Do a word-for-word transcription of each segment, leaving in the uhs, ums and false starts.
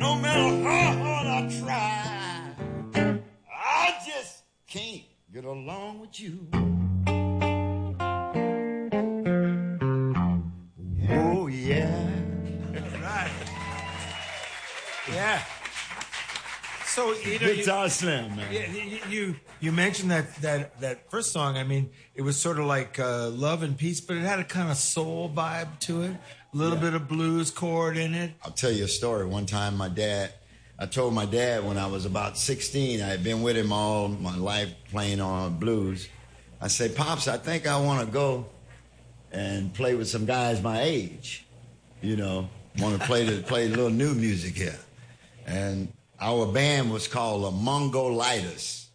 no matter how hard I try, I just can't get along with you. Oh, yeah. Right. Yeah. So, you know, Guitar you, Slim, man. Yeah, you, you you mentioned that, that that first song. I mean, it was sort of like uh, Love and Peace, but it had a kind of soul vibe to it. A little Yeah. bit of blues chord in it. I'll tell you a story. One time my dad, I told my dad when I was about sixteen, I had been with him all my life playing on blues. I said, Pops, I think I want to go and play with some guys my age. You know, want to play the, play a little new music here. And our band was called the Mongolitis.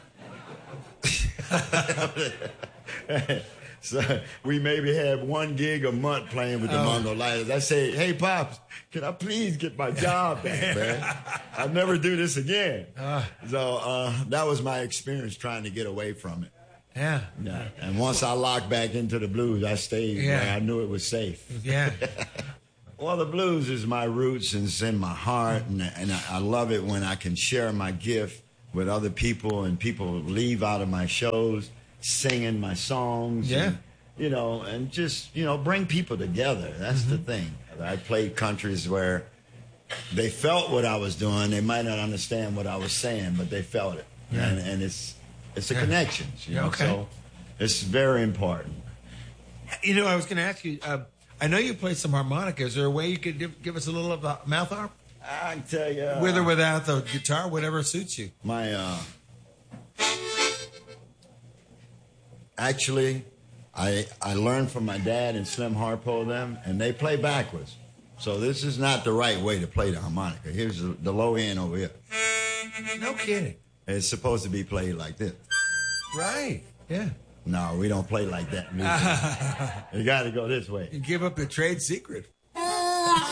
So we maybe had one gig a month playing with the Oh. Mongolitis. I say, hey, Pops, can I please get my job back, man? I'll never do this again. Uh. So uh, that was my experience trying to get away from it. Yeah. Yeah. And once I locked back into the blues, I stayed Yeah. where I knew it was safe. Yeah. Well, the blues is my roots and it's in my heart, and, and I, I love it when I can share my gift with other people, and people leave out of my shows singing my songs. Yeah. And, you know, and just, you know, bring people together. That's Mm-hmm. the thing. I played countries where they felt what I was doing. They might not understand what I was saying, but they felt it. Yeah. And, and it's it's a Yeah. connection, you know, Okay. so it's very important. You know, I was going to ask you. Uh, I know you play some harmonica. Is there a way you could give, give us a little of the mouth harp, I can tell you. with or without the guitar, whatever suits you? My, uh, actually, I I learned from my dad and Slim Harpo them, and they play backwards. So this is not the right way to play the harmonica. Here's the, the low end over here. No kidding. It's supposed to be played like this. Right. Yeah. No, we don't play like that music. You got to go this way. You give up the trade secret.